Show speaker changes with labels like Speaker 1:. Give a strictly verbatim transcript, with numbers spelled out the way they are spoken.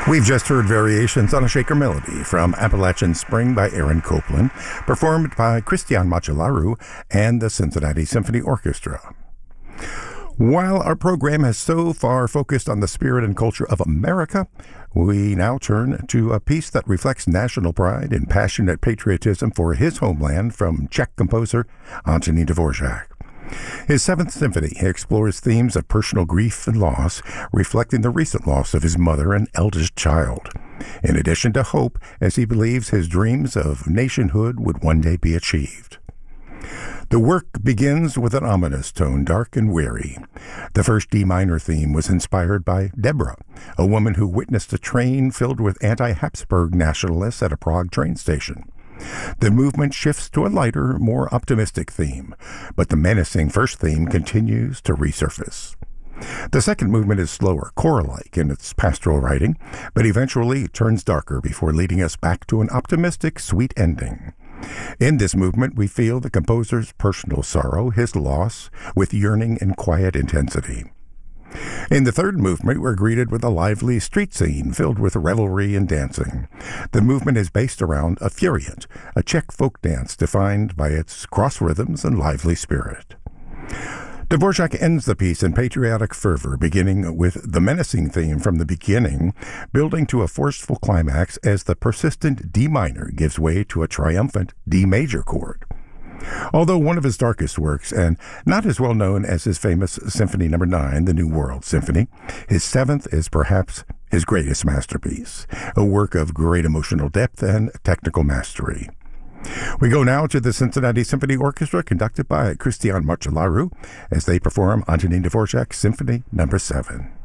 Speaker 1: We've just heard variations on a Shaker melody from Appalachian Spring by Aaron Copland, performed by Christian Macellaro and the Cincinnati Symphony Orchestra. While our program has so far focused on the spirit and culture of America, we now turn to a piece that reflects national pride and passionate patriotism for his homeland from Czech composer Antonín Dvorak. His Seventh Symphony explores themes of personal grief and loss, reflecting the recent loss of his mother and eldest child, in addition to hope as he believes his dreams of nationhood would one day be achieved. The work begins with an ominous tone, dark and weary. The first D minor theme was inspired by Deborah, a woman who witnessed a train filled with anti-Habsburg nationalists at a Prague train station. The movement shifts to a lighter, more optimistic theme, but the menacing first theme continues to resurface. The second movement is slower, choral-like in its pastoral writing, but eventually turns darker before leading us back to an optimistic, sweet ending. In this movement, we feel the composer's personal sorrow, his loss, with yearning and quiet intensity. In the third movement, we're greeted with a lively street scene filled with revelry and dancing. The movement is based around a furiant, a Czech folk dance defined by its cross rhythms and lively spirit. Dvorak ends the piece in patriotic fervor, beginning with the menacing theme from the beginning, building to a forceful climax as the persistent D minor gives way to a triumphant D major chord. Although one of his darkest works, and not as well known as his famous Symphony Number nine, the New World Symphony, his seventh is perhaps his greatest masterpiece, a work of great emotional depth and technical mastery. We go now to the Cincinnati Symphony Orchestra, conducted by Christian Macellaro, as they perform Antonín Dvorak's Symphony Number seven.